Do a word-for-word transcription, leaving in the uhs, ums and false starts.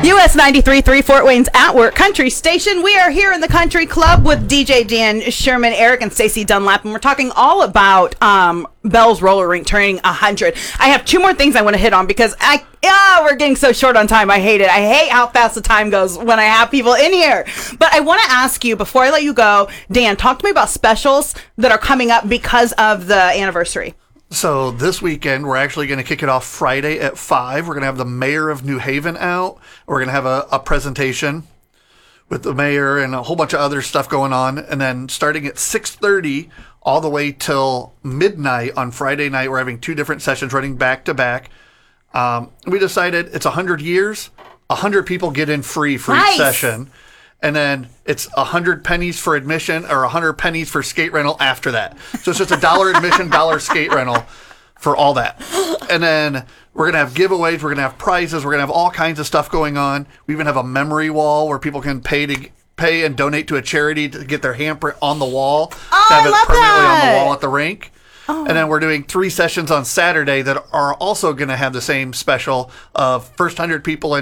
U S ninety-three point three Fort Wayne's At Work Country Station. We are here in the Country Club with D J Dan Sherman, Eric, and Stacey Dunlap, and we're talking all about um, Bell's Roller Rink turning one hundred. I have two more things I want to hit on because I ah, we're getting so short on time. I hate it. I hate how fast the time goes when I have people in here. But I want to ask you, before I let you go, Dan, talk to me about specials that are coming up because of the anniversary. So this weekend, we're actually going to kick it off Friday at five. We're going to have the mayor of New Haven out. We're going to have a, a presentation with the mayor and a whole bunch of other stuff going on. And then starting at six thirty all the way till midnight on Friday night, we're having two different sessions running back to back. Um, we decided it's one hundred years. one hundred people get in free for Nice. each session. And then it's one hundred pennies for admission or one hundred pennies for skate rental after that. So it's just a dollar admission, dollar skate rental for all that. And then we're going to have giveaways. We're going to have prizes. We're going to have all kinds of stuff going on. We even have a memory wall where people can pay to pay and donate to a charity to get their handprint on the wall. Oh, to have I it love permanently that. on the wall at the rink. And then we're doing three sessions on Saturday that are also going to have the same special of first one hundred people in